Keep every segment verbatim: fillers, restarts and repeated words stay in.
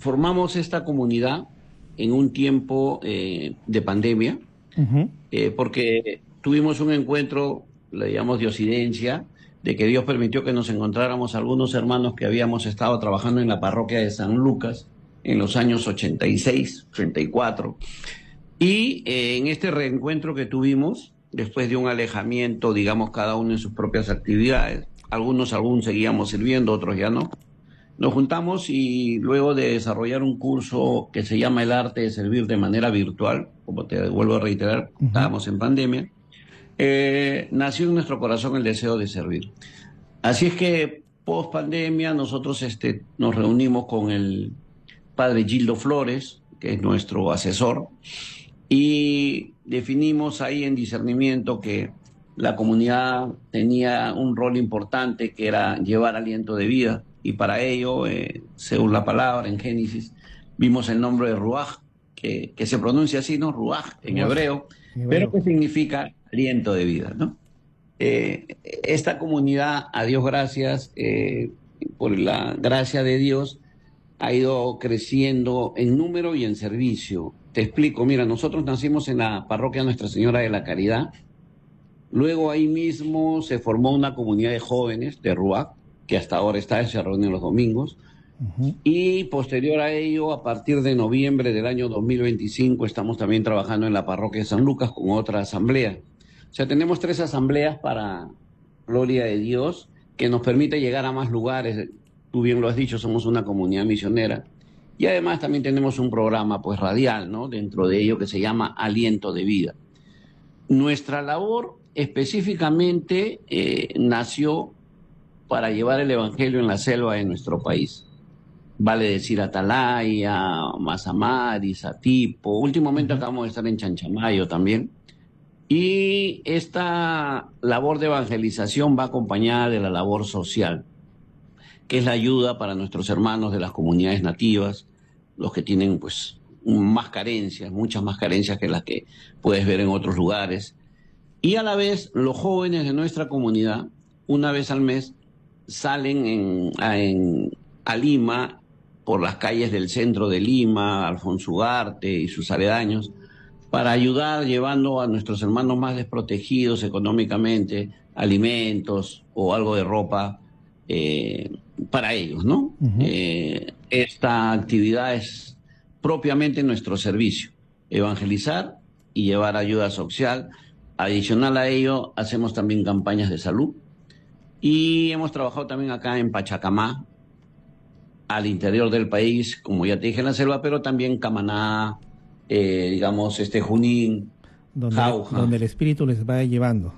formamos esta comunidad en un tiempo eh, de pandemia, Uh-huh. eh, porque tuvimos un encuentro, le llamamos de Occidencia, de que Dios permitió que nos encontráramos algunos hermanos que habíamos estado trabajando en la parroquia de San Lucas en los años ochenta y seis, ochenta y cuatro. Y eh, en este reencuentro que tuvimos, después de un alejamiento, digamos, cada uno en sus propias actividades, algunos aún seguíamos sirviendo, otros ya no, nos juntamos y luego de desarrollar un curso que se llama El arte de servir de manera virtual, como te vuelvo a reiterar, Uh-huh. estábamos en pandemia, eh, nació en nuestro corazón el deseo de servir. Así es que post pandemia nosotros este, nos reunimos con el padre Gildo Flores, que es nuestro asesor, y definimos ahí en discernimiento que la comunidad tenía un rol importante que era llevar aliento de vida, y para ello, eh, según la palabra en Génesis, vimos el nombre de Ruaj, que, que se pronuncia así, ¿no? Ruaj en hebreo, pero que significa aliento de vida, ¿no? Eh, esta comunidad, a Dios gracias, eh, por la gracia de Dios, ha ido creciendo en número y en servicio. Te explico, mira, nosotros nacimos en la parroquia Nuestra Señora de la Caridad, luego ahí mismo se formó una comunidad de jóvenes de Ruaj, que hasta ahora está, se reúne los domingos, uh-huh. Y posterior a ello, a partir de noviembre del año dos mil veinticinco, estamos también trabajando en la parroquia de San Lucas con otra asamblea. O sea, tenemos tres asambleas para gloria de Dios, que nos permite llegar a más lugares. Tú bien lo has dicho, somos una comunidad misionera. Y además también tenemos un programa pues radial, ¿no? Dentro de ello que se llama Aliento de Vida. Nuestra labor específicamente eh, nació para llevar el evangelio en la selva de nuestro país. Vale decir Atalaya, Mazamari, Satipo. Últimamente acabamos de estar en Chanchamayo también. Y esta labor de evangelización va acompañada de la labor social, que es la ayuda para nuestros hermanos de las comunidades nativas, los que tienen pues más carencias, muchas más carencias que las que puedes ver en otros lugares. Y a la vez, los jóvenes de nuestra comunidad, una vez al mes, salen en, a, en, a Lima, por las calles del centro de Lima, Alfonso Ugarte y sus aledaños, para ayudar llevando a nuestros hermanos más desprotegidos económicamente alimentos o algo de ropa eh, para ellos, ¿no? Uh-huh. Eh, esta actividad es propiamente nuestro servicio, evangelizar y llevar ayuda social. Adicional a ello, hacemos también campañas de salud. Y hemos trabajado también acá en Pachacamá, al interior del país, como ya te dije, en la selva, pero también Camaná, eh, digamos, este Junín, donde, Jauja. Donde el espíritu les va llevando.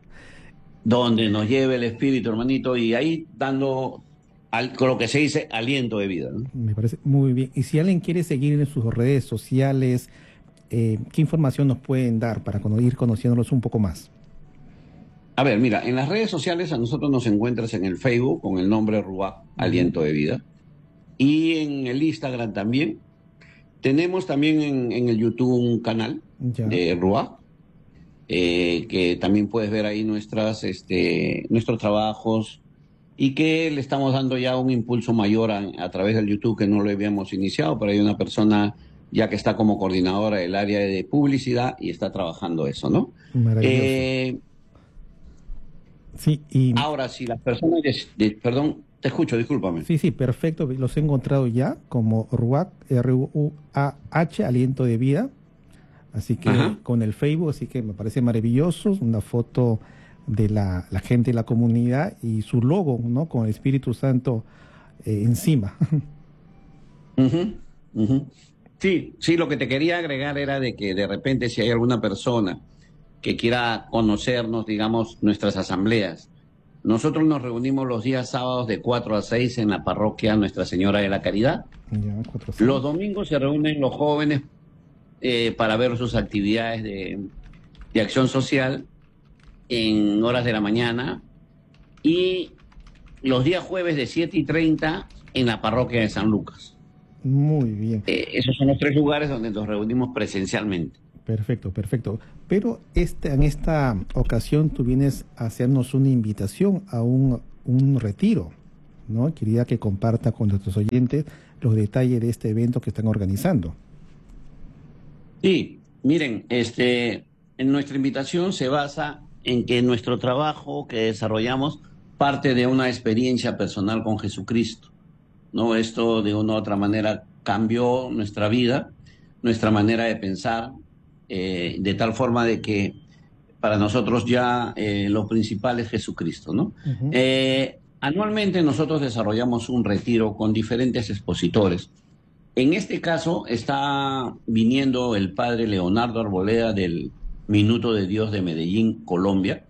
Donde nos lleve el espíritu, hermanito, y ahí dando, al, con lo que se dice, aliento de vida, ¿no? Me parece muy bien. Y si alguien quiere seguir en sus redes sociales, eh, ¿qué información nos pueden dar para ir conociéndolos un poco más? A ver, mira, en las redes sociales a nosotros nos encuentras en el Facebook con el nombre Ruaj, Aliento de Vida, y en el Instagram también. Tenemos también en, en el YouTube un canal ya. de Ruaj, eh, que también puedes ver ahí nuestras, este, nuestros trabajos y que le estamos dando ya un impulso mayor a, a través del YouTube, que no lo habíamos iniciado, pero hay una persona ya que está como coordinadora del área de publicidad y está trabajando eso, ¿no? Maravilloso. Eh, Sí, y... Ahora, si las personas... De, de, perdón, te escucho, discúlpame. Sí, sí, perfecto. Los he encontrado ya como Ruaj, R U A H, Aliento de Vida. Así que Ajá. con el Facebook, así que me parece maravilloso. Una foto de la, la gente de la comunidad y su logo, ¿no? Con el Espíritu Santo eh, encima. Uh-huh, uh-huh. Sí, sí, lo que te quería agregar era de que de repente si hay alguna persona que quiera conocernos, digamos, nuestras asambleas. Nosotros nos reunimos los días sábados de cuatro a seis en la parroquia Nuestra Señora de la Caridad. Ya, cuatro, los domingos se reúnen los jóvenes eh, para ver sus actividades de, de acción social en horas de la mañana, y los días jueves de siete y treinta en la parroquia de San Lucas. Muy bien. Eh, esos son los tres lugares donde nos reunimos presencialmente. Perfecto, perfecto. Pero este, en esta ocasión tú vienes a hacernos una invitación a un, un retiro ¿no? Quería que comparta con nuestros oyentes los detalles de este evento que están organizando. Sí, miren, este, en nuestra invitación se basa en que nuestro trabajo que desarrollamos parte de una experiencia personal con Jesucristo, ¿no? Esto de una u otra manera cambió nuestra vida, nuestra manera de pensar, eh, de tal forma de que para nosotros ya eh, lo principal es Jesucristo, ¿no? Uh-huh. Eh, anualmente nosotros desarrollamos un retiro con diferentes expositores. En este caso está viniendo el padre Leonardo Arboleda del Minuto de Dios de Medellín, Colombia.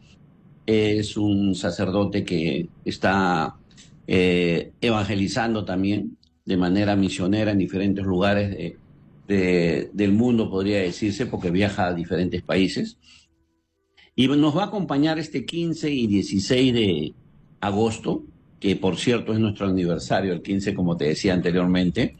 Es un sacerdote que está eh, evangelizando también de manera misionera en diferentes lugares de, de, del mundo, podría decirse, porque viaja a diferentes países. Y nos va a acompañar este quince y dieciséis de agosto, que por cierto es nuestro aniversario, el quince, como te decía anteriormente.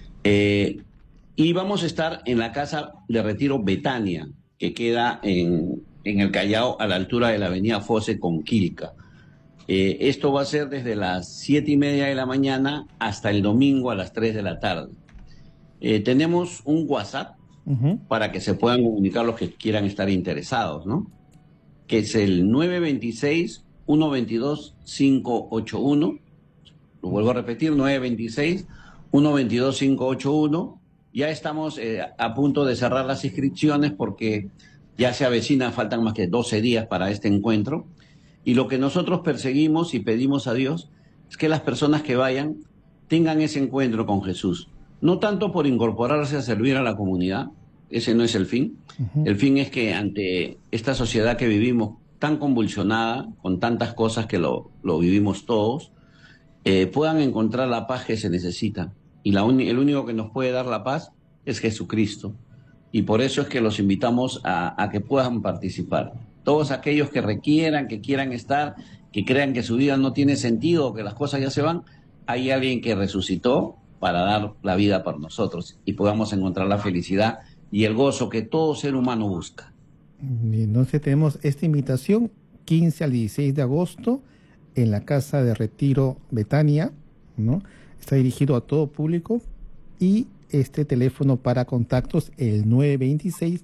Eh, y vamos a estar en la Casa de Retiro Betania, que queda en, en el Callao, a la altura de la avenida Foce con Quilca. Eh, esto va a ser desde las siete y media de la mañana hasta el domingo a las tres de la tarde. Eh, tenemos un WhatsApp uh-huh. para que se puedan comunicar los que quieran estar interesados, ¿no? Que es el nueve dos seis, uno dos dos, cinco ocho uno. Lo vuelvo a repetir, nueve dos seis, uno dos dos, cinco ocho uno. Ya estamos eh, a punto de cerrar las inscripciones porque ya se avecina, faltan más que doce días para este encuentro. Y lo que nosotros perseguimos y pedimos a Dios es que las personas que vayan tengan ese encuentro con Jesús. No tanto por incorporarse a servir a la comunidad, ese no es el fin. Uh-huh. El fin es que ante esta sociedad que vivimos tan convulsionada, con tantas cosas que lo, lo vivimos todos, eh, puedan encontrar la paz que se necesita. Y la un, el único que nos puede dar la paz es Jesucristo. Y por eso es que los invitamos a, a que puedan participar. Todos aquellos que requieran, que quieran estar, que crean que su vida no tiene sentido, que las cosas ya se van, hay alguien que resucitó para dar la vida por nosotros y podamos encontrar la felicidad y el gozo que todo ser humano busca. Entonces tenemos esta invitación quince al dieciséis de agosto en la Casa de Retiro Betania, ¿no? Está dirigido a todo público y este teléfono para contactos el nueve dos seis,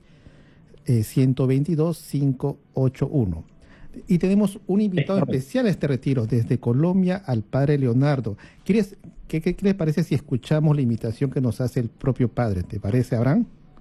uno dos dos, cinco ocho uno. Y tenemos un invitado especial a este retiro desde Colombia, al padre Leonardo. ¿Quieres, qué, qué, ¿Qué les parece si escuchamos la invitación que nos hace el propio padre? ¿Te parece, Abraham?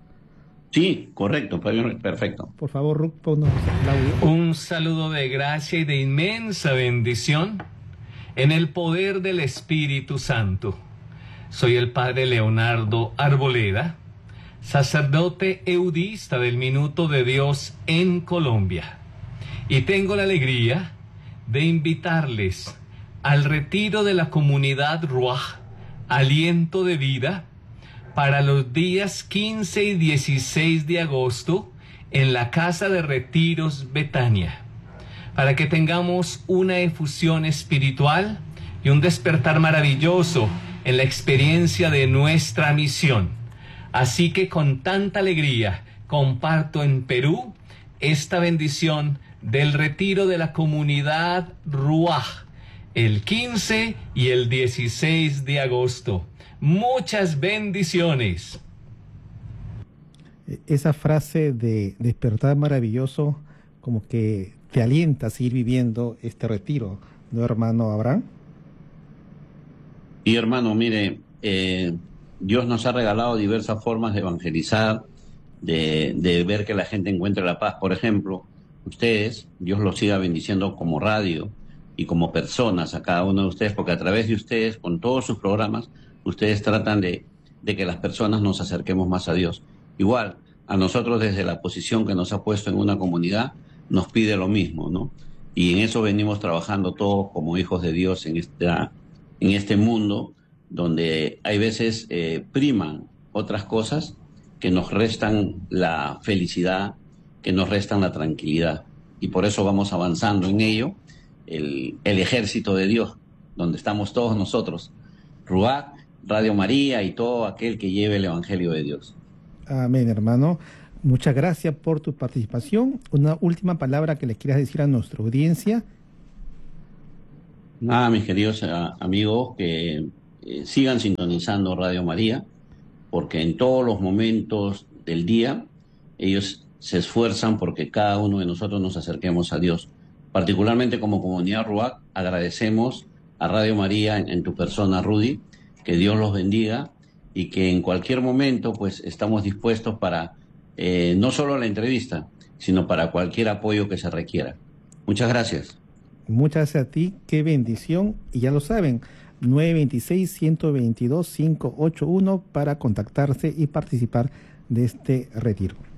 Sí, correcto, perfecto. Por favor, Ruth, ponnos el audio. Un saludo de gracia y de inmensa bendición en el poder del Espíritu Santo. Soy el padre Leonardo Arboleda, sacerdote eudista del Minuto de Dios en Colombia. Y tengo la alegría de invitarles al retiro de la comunidad Ruach, Aliento de Vida, para los días quince y dieciséis de agosto en la Casa de Retiros Betania, para que tengamos una efusión espiritual y un despertar maravilloso en la experiencia de nuestra misión. Así que con tanta alegría comparto en Perú esta bendición del retiro de la comunidad Ruach, el quince y el dieciséis de agosto. Muchas bendiciones. Esa frase de despertar maravilloso como que te alienta a seguir viviendo este retiro, ¿no, hermano Abraham? Y hermano, mire, eh, Dios nos ha regalado diversas formas de evangelizar, de, de ver que la gente encuentre la paz. Por ejemplo, ustedes, Dios los siga bendiciendo como radio y como personas a cada uno de ustedes, porque a través de ustedes, con todos sus programas, ustedes tratan de, de que las personas nos acerquemos más a Dios. Igual, a nosotros desde la posición que nos ha puesto en una comunidad, nos pide lo mismo, ¿no? Y en eso venimos trabajando todos como hijos de Dios en, esta, en este mundo, donde hay veces eh, priman otras cosas que nos restan la felicidad, que nos restan la tranquilidad. Y por eso vamos avanzando en ello, el, el ejército de Dios, donde estamos todos nosotros, Ruach, Radio María y todo aquel que lleve el Evangelio de Dios. Amén, hermano. Muchas gracias por tu participación. Una última palabra que le quieras decir a nuestra audiencia. Nada, mis queridos a- amigos, que eh, sigan sintonizando Radio María, porque en todos los momentos del día ellos se esfuerzan porque cada uno de nosotros nos acerquemos a Dios. Particularmente como comunidad Ruac, agradecemos a Radio María en, en tu persona, Rudy, que Dios los bendiga y que en cualquier momento pues estamos dispuestos para eh, no solo la entrevista, sino para cualquier apoyo que se requiera. Muchas gracias. Muchas gracias a ti, qué bendición. Y ya lo saben, nueve dos seis, uno dos dos, cinco ocho uno para contactarse y participar de este retiro.